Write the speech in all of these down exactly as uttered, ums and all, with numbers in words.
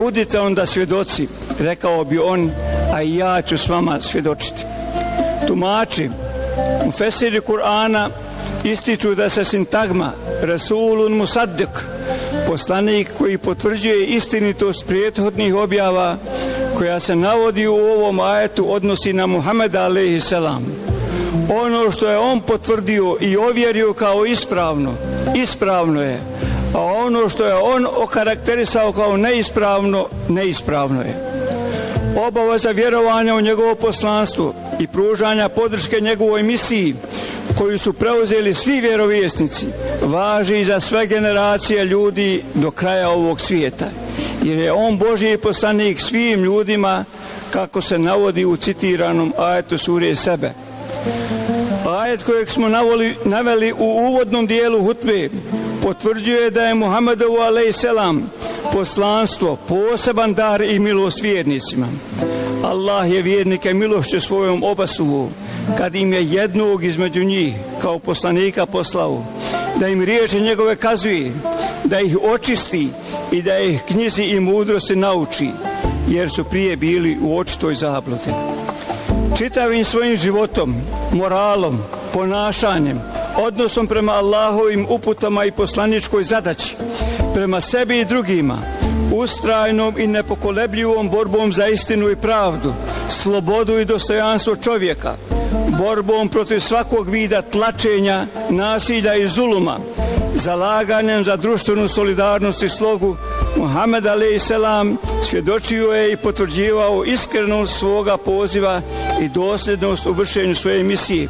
Budite onda svjedoci, rekao bi on, a i ja ću s vama svjedočiti. Tumači, mufesiri Kur'ana ističu da se sintagma Rasulun Musaddiq, poslanik koji potvrđuje istinitost prethodnih objava koja se navodi u ovom ajetu, odnosi na Muhameda alejhi selam. Ono što je on potvrdio i ovjerio kao ispravno, ispravno je, a ono što je on okarakterisao kao neispravno, neispravno je. Obaveza vjerovanja u njegovo poslanstvo i pružanja podrške njegovoj misiji koju su preuzeli svi vjerovjesnici važi za sve generacije ljudi do kraja ovog svijeta, jer je on Božji poslanik svim ljudima, kako se navodi u citiranom ajetu sure Sebe. Ajet kojeg smo navoli, naveli u uvodnom dijelu hutbe potvrđuje da je Muhammedovu alejhi selam poslanstvo poseban dar i milost vjernicima. Allah je vjernike milošću svojom obasuo kad im je jednog između njih kao poslanika poslao, da im riječi njegove kazuje, da ih očisti i da ih knjizi i mudrosti nauči, jer su prije bili u očitoj zabludi. Čitavim svojim životom, moralom, ponašanjem, odnosom prema Allahovim uputama i poslaničkoj zadaći, prema sebi i drugima, ustrajnom i nepokolebljivom borbom za istinu i pravdu, slobodu i dostojanstvo čovjeka, borbom protiv svakog vida tlačenja, nasilja i zuluma, zalaganjem za društvenu solidarnost i slogu, Muhammed alejhi selam svjedočio je i potvrđivao iskrenost svoga poziva i dosljednost u vršenju svoje misije.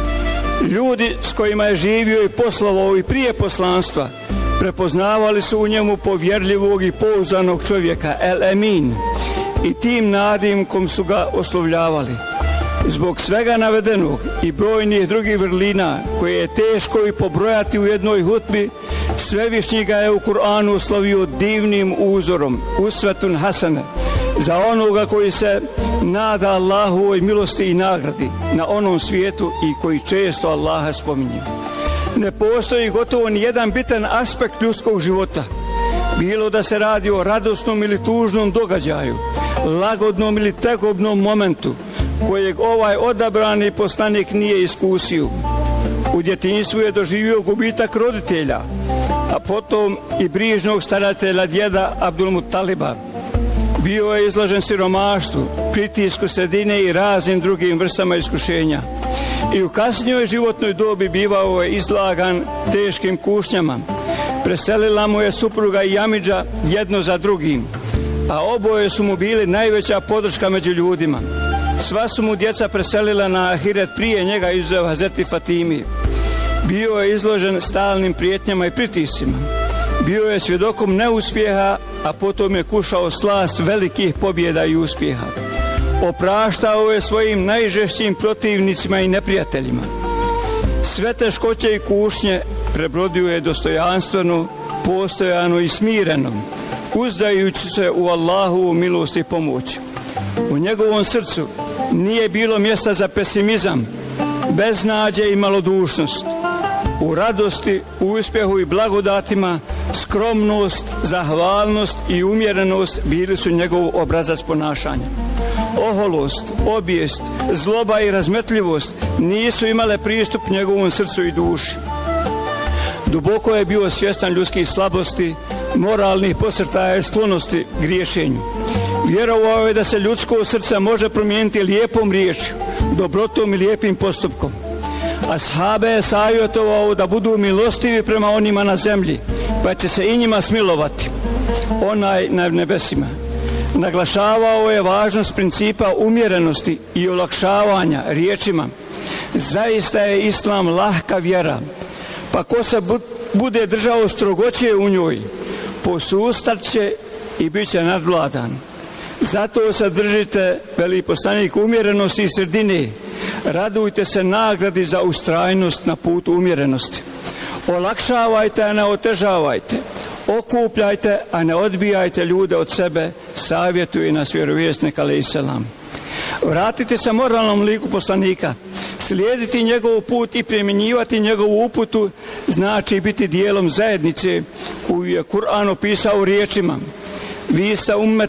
Ljudi s kojima je živio i poslovao i prije poslanstva prepoznavali su u njemu povjerljivog i pouzdanog čovjeka, El Emin, i tim nadimkom su ga oslovljavali. Zbog svega navedenog i brojnih drugih vrlina koje je teško i pobrojati u jednoj hutbi, Svevišnji ga je u Kur'anu oslovio divnim uzorom, usvetun hasane, za onoga koji se nada Allahovoj milosti i nagradi na onom svijetu i koji često Allaha spominje. Ne postoji gotovo ni jedan bitan aspekt ljudskog života, bilo da se radi o radosnom ili tužnom događaju, lagodnom ili tegobnom momentu, kojeg ovaj odabrani poslanik nije iskusio. U djetinjstvu je doživio gubitak roditelja, a potom i brižnog staratelja djeda Abdulmutaliba. Bio je izložen siromaštvu, pritisku sredine i raznim drugim vrstama iskušenja. I u kasnijoj životnoj dobi bivao je izlagan teškim kušnjama. Preselila mu je supruga i amidža jedno za drugim, a oboje su mu bili najveća podrška među ljudima. Sva su mu djeca preselila na ahiret prije njega, izuzev Hazreti Fatimi. Bio je izložen stalnim prijetnjama i pritiscima. Bio je svjedokom neuspjeha, a potom je kušao slast velikih pobjeda i uspjeha. Opraštao je svojim najžešćim protivnicima i neprijateljima. Sve teškoće i kušnje prebrodio je dostojanstveno, postojano i smireno, uzdajući se u Allahovu milost i pomoć. U njegovom srcu nije bilo mjesta za pesimizam, beznađe i malodušnost. U radosti, u uspjehu i blagodatima, skromnost, zahvalnost i umjerenost bili su njegov obrazac ponašanja. Oholost, obijest, zloba i razmetljivost nisu imale pristup njegovom srcu i duši. Duboko je bio svjestan ljudskih slabosti, moralnih posrtaja i sklonosti griješenju. Vjerovao je da se ljudsko srce može promijeniti lijepom riječju, dobrotom i lijepim postupkom. Ashabe je savjetovao da budu milostivi prema onima na zemlji, pa će se i njima smilovati onaj na nebesima. Naglašavao je važnost principa umjerenosti i olakšavanja riječima. Zaista je Islam lahka vjera, pa ko se bude držao strogoće u njoj, posustat će i bit će nadvladan. Zato se držite, veli poslanik, umjerenosti i sredine. Radujte se nagradi za ustrajnost na putu umjerenosti. Olakšavajte, a ne otežavajte. Okupljajte, a ne odbijajte ljude od sebe, savjetuje nas vjerovjesnik alejhi selam. Vratite se moralnom liku poslanika. Slijediti njegov put i primjenjivati njegovu uputu znači biti dijelom zajednice koju je Kur'an opisao riječima: vi ste ummet